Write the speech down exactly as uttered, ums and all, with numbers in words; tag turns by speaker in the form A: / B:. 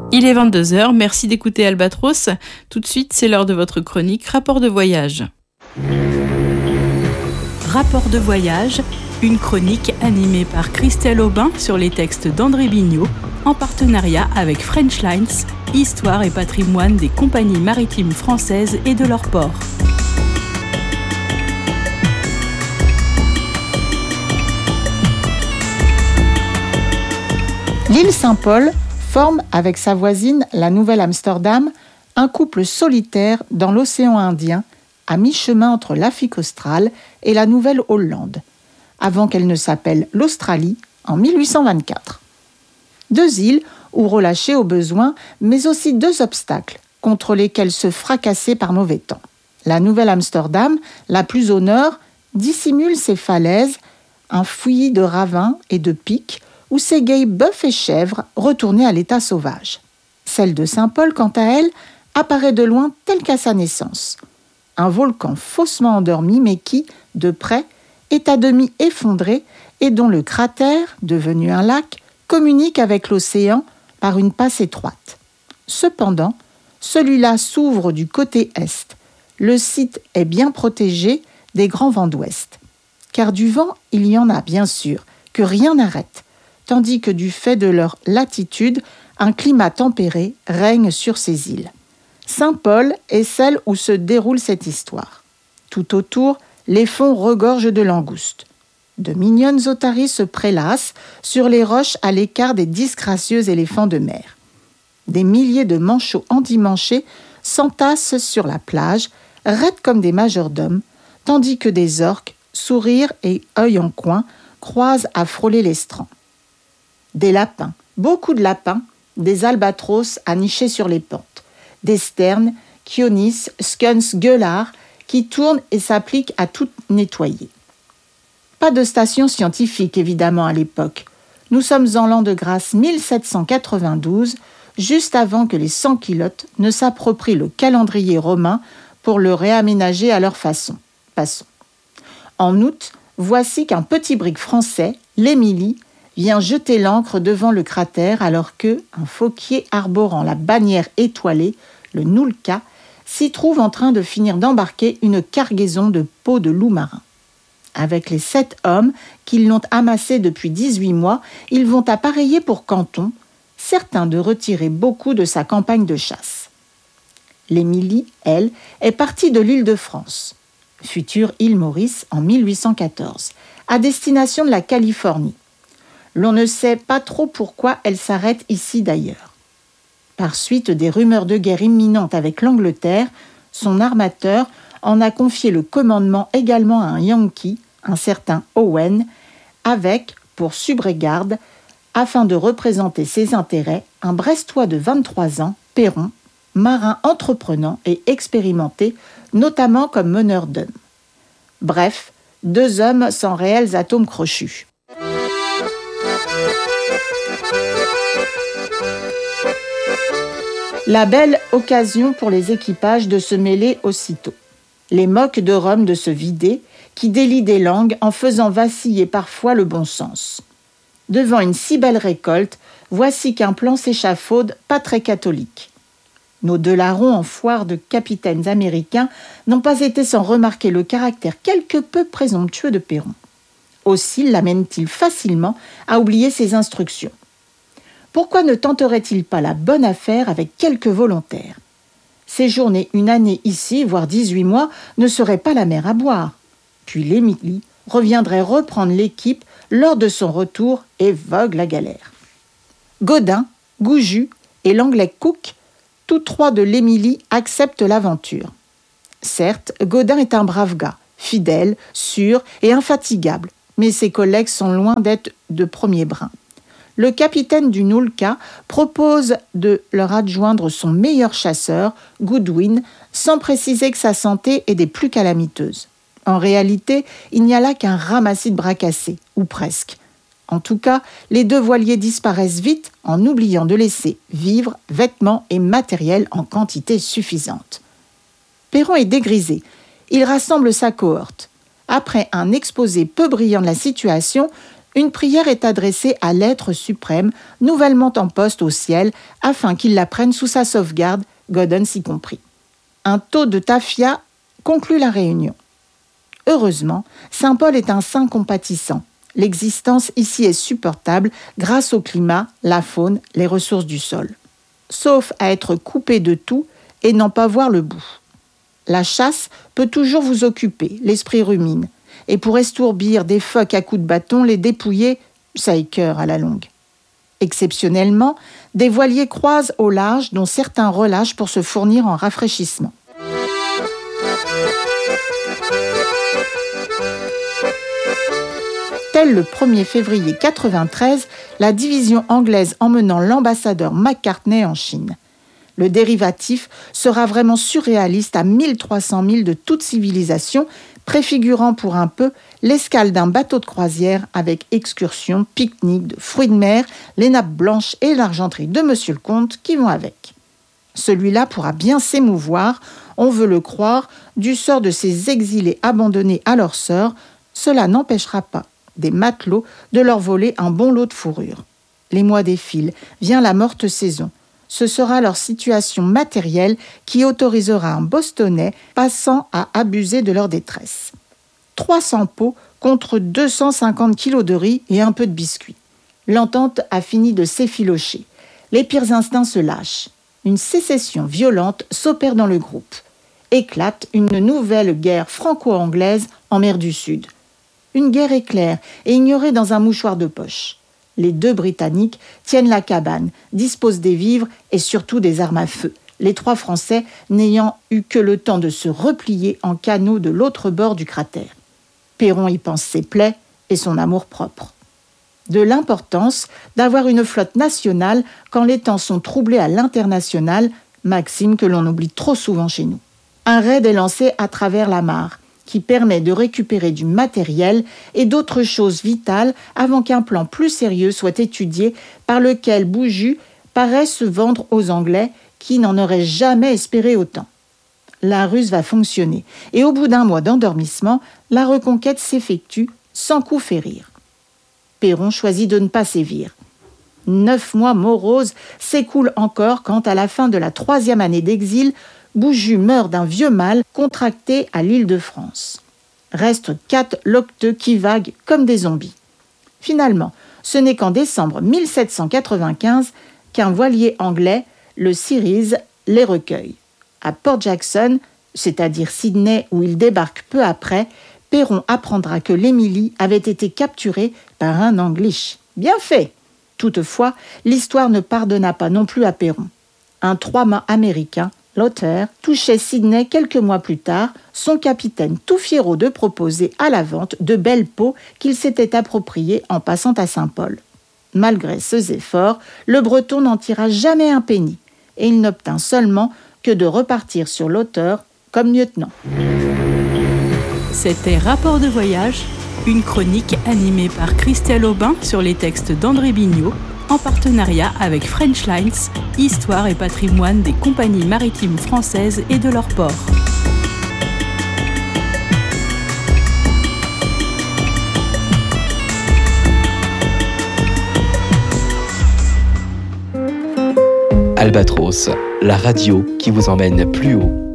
A: Il est vingt-deux heures, merci d'écouter Albatros. Tout de suite, c'est l'heure de votre chronique Rapport de voyage.
B: Rapport de voyage, une chronique animée par Christelle Aubin sur les textes d'André Bignot, en partenariat avec French Lines, histoire et patrimoine des compagnies maritimes françaises et de leurs ports.
C: L'île Saint-Paul forme avec sa voisine, la Nouvelle-Amsterdam, un couple solitaire dans l'océan Indien, à mi-chemin entre l'Afrique australe et la Nouvelle-Hollande, avant qu'elle ne s'appelle l'Australie en mille huit cent vingt-quatre. Deux îles où relâcher au besoin, mais aussi deux obstacles contre lesquels se fracasser par mauvais temps. La Nouvelle-Amsterdam, la plus au nord, dissimule ses falaises, un fouillis de ravins et de pics, où s'égayent bœufs et chèvres retournés à l'état sauvage. Celle de Saint-Paul, quant à elle, apparaît de loin telle qu'à sa naissance. Un volcan faussement endormi, mais qui, de près, est à demi effondré et dont le cratère, devenu un lac, communique avec l'océan par une passe étroite. Cependant, celui-là s'ouvre du côté est. Le site est bien protégé des grands vents d'ouest. Car du vent, il y en a bien sûr, que rien n'arrête, tandis que du fait de leur latitude, un climat tempéré règne sur ces îles. Saint-Paul est celle où se déroule cette histoire. Tout autour, les fonds regorgent de langoustes. De mignonnes otaries se prélassent sur les roches à l'écart des disgracieux éléphants de mer. Des milliers de manchots endimanchés s'entassent sur la plage, raides comme des majordomes, tandis que des orques, sourires et œil en coin, croisent à frôler l'estran. Des lapins, beaucoup de lapins, des albatros à nicher sur les pentes, des sternes, chionis, skunks, gueulards, qui tournent et s'appliquent à tout nettoyer. Pas de station scientifique, évidemment, à l'époque. Nous sommes en l'an de grâce mille sept cent quatre-vingt-douze, juste avant que les sans-culottes ne s'approprient le calendrier romain pour le réaménager à leur façon. Passons. En août, voici qu'un petit brick français, l'Émilie, vient jeter l'ancre devant le cratère alors que, un phoquier arborant la bannière étoilée, le Noulka, s'y trouve en train de finir d'embarquer une cargaison de peaux de loup marin. Avec les sept hommes qui l'ont amassé depuis dix-huit mois, ils vont appareiller pour Canton, certains de retirer beaucoup de sa campagne de chasse. L'Émilie, elle, est partie de l'île de France, future île Maurice en mille huit cent quatorze, à destination de la Californie. L'on ne sait pas trop pourquoi elle s'arrête ici d'ailleurs. Par suite des rumeurs de guerre imminente avec l'Angleterre, son armateur en a confié le commandement également à un Yankee, un certain Owen, avec, pour subrégarde, afin de représenter ses intérêts, un Brestois de vingt-trois ans, Perron, marin entreprenant et expérimenté, notamment comme meneur d'hommes. Bref, deux hommes sans réels atomes crochus. La belle occasion pour les équipages de se mêler aussitôt. Les moques de Rome de se vider, qui délient des langues en faisant vaciller parfois le bon sens. Devant une si belle récolte, voici qu'un plan s'échafaude pas très catholique. Nos deux larrons en foire de capitaines américains n'ont pas été sans remarquer le caractère quelque peu présomptueux de Perron. Aussi l'amène-t-il facilement à oublier ses instructions. Pourquoi ne tenterait-il pas la bonne affaire avec quelques volontaires ? Séjourner une année ici, voire dix-huit mois, ne serait pas la mer à boire. Puis l'Émilie reviendrait reprendre l'équipe lors de son retour et vogue la galère. Godin, Gouju et l'anglais Cook, tous trois de l'Émilie, acceptent l'aventure. Certes, Godin est un brave gars, fidèle, sûr et infatigable, mais ses collègues sont loin d'être de premier brin. Le capitaine du Noulka propose de leur adjoindre son meilleur chasseur, Goodwin, sans préciser que sa santé est des plus calamiteuses. En réalité, il n'y a là qu'un ramassis de bras cassés, ou presque. En tout cas, les deux voiliers disparaissent vite en oubliant de laisser vivres, vêtements et matériel en quantité suffisante. Perron est dégrisé. Il rassemble sa cohorte. Après un exposé peu brillant de la situation, une prière est adressée à l'être suprême, nouvellement en poste au ciel, afin qu'il la prenne sous sa sauvegarde, Gaudens y compris. Un taux de tafia conclut la réunion. Heureusement, saint Paul est un saint compatissant. L'existence ici est supportable grâce au climat, la faune, les ressources du sol. Sauf à être coupé de tout et n'en pas voir le bout. La chasse peut toujours vous occuper, l'esprit rumine. Et pour estourbir des phoques à coups de bâton, les dépouiller, ça écœure à la longue. Exceptionnellement, des voiliers croisent au large, dont certains relâchent pour se fournir en rafraîchissement. Tel le premier février quatre-vingt-treize, la division anglaise emmenant l'ambassadeur Macartney en Chine. Le dérivatif sera vraiment surréaliste à mille trois cents milles de toute civilisation, préfigurant pour un peu l'escale d'un bateau de croisière avec excursion, pique-nique, de fruits de mer, les nappes blanches et l'argenterie de Monsieur le Comte qui vont avec. Celui-là pourra bien s'émouvoir, on veut le croire, du sort de ces exilés abandonnés à leur sort. Cela n'empêchera pas des matelots de leur voler un bon lot de fourrure. Les mois défilent, vient la morte saison. Ce sera leur situation matérielle qui autorisera un Bostonnais passant à abuser de leur détresse. trois cents pots contre deux cent cinquante kilos de riz et un peu de biscuits. L'entente a fini de s'effilocher. Les pires instincts se lâchent. Une sécession violente s'opère dans le groupe. Éclate une nouvelle guerre franco-anglaise en mer du Sud. Une guerre éclair et ignorée dans un mouchoir de poche. Les deux Britanniques tiennent la cabane, disposent des vivres et surtout des armes à feu, les trois Français n'ayant eu que le temps de se replier en canot de l'autre bord du cratère. Péron y pense ses plaies et son amour-propre. De l'importance d'avoir une flotte nationale quand les temps sont troublés à l'international, maxime que l'on oublie trop souvent chez nous. Un raid est lancé à travers la mare, qui permet de récupérer du matériel et d'autres choses vitales avant qu'un plan plus sérieux soit étudié par lequel Bouju paraît se vendre aux Anglais qui n'en auraient jamais espéré autant. La ruse va fonctionner et au bout d'un mois d'endormissement, la reconquête s'effectue sans coup férir. Péron choisit de ne pas sévir. Neuf mois moroses s'écoulent encore quand, à la fin de la troisième année d'exil, Bouju meurt d'un vieux mal contracté à l'île de France. Restent quatre locteux qui vaguent comme des zombies. Finalement, ce n'est qu'en décembre mille sept cent quatre-vingt-quinze qu'un voilier anglais, le Ceres, les recueille. À Port Jackson, c'est-à-dire Sydney où il débarque peu après, Péron apprendra que l'Émilie avait été capturée par un English. Bien fait! Toutefois, l'histoire ne pardonna pas non plus à Péron. Un trois-mâts américain, l'Otter, touchait Sydney quelques mois plus tard, son capitaine tout fiero de proposer à la vente de belles peaux qu'il s'était appropriées en passant à Saint-Paul. Malgré ses efforts, le Breton n'en tira jamais un penny, et il n'obtint seulement que de repartir sur l'Otter comme lieutenant.
B: C'était Rapport de voyage, une chronique animée par Christelle Aubin sur les textes d'André Bignot, en partenariat avec French Lines, histoire et patrimoine des compagnies maritimes françaises et de leurs ports.
D: Albatros, la radio qui vous emmène plus haut.